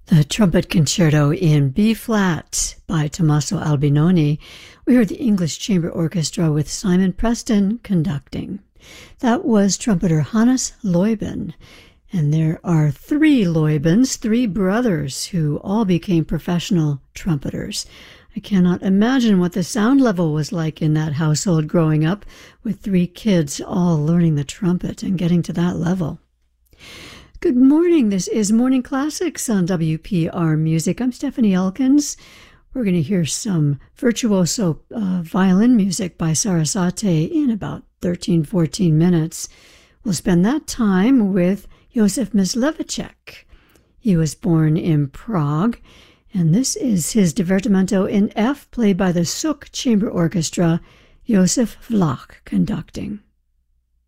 The Trumpet Concerto in B-flat by Tommaso Albinoni. We heard the English Chamber Orchestra with Simon Preston conducting. That was trumpeter Hannes Leuben. And there are three Leubens, three brothers who all became professional trumpeters. I cannot imagine what the sound level was like in that household growing up with three kids all learning the trumpet and getting to that level. Good morning. This is Morning Classics on WPR Music. I'm Stephanie Elkins. We're going to hear some virtuoso violin music by Sarasate in about 13-14 minutes. We'll spend that time with Josef Mysliveček. He was born in Prague, and this is his Divertimento in F, played by the Suk Chamber Orchestra, Josef Vlach conducting.